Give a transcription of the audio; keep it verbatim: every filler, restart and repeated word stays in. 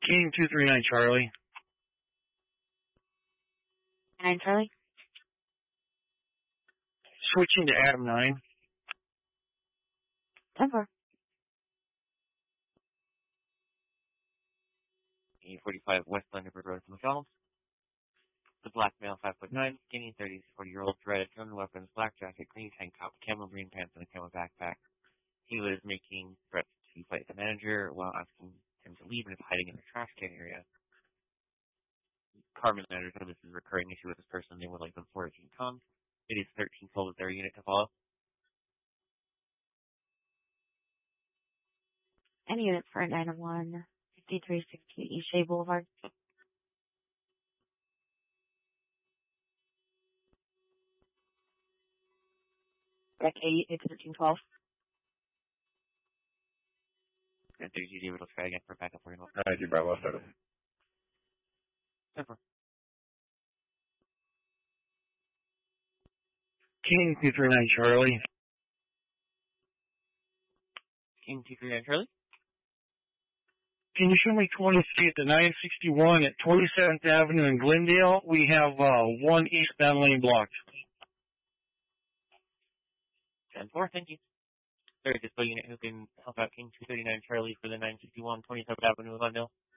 King two three nine Charlie. nine Charlie. Switching to Adam nine. ten four. E forty-five West Thunderbird Road to McDonald's. The black male, five foot nine, skinny, thirty to forty year old, red gun weapons, black jacket, green tank top, camo green pants, and a camo backpack. He was making threats to fight the manager while asking him to leave and is hiding in the trash can area. Carmen manager said this is a recurring issue with this person. They would like them fourteen tons. It is thirteen full with their unit to follow. Any unit for nine one fifty-three sixteen East Shea Boulevard. Deck eight, it's thirteen twelve. And there's you, David. We'll try again for backup for you. Thank you, Bravo. Seven. ten four. King two three nine Charlie. King two three nine Charlie. Can you show me twenty-three at the nine sixty-one at twenty-seventh Avenue in Glendale? We have uh, one eastbound lane blocked. ten four, thank you. There is a display unit who can help out King two thirty-nine Charlie for the nine sixty-one twenty-seventh Avenue in Glendale.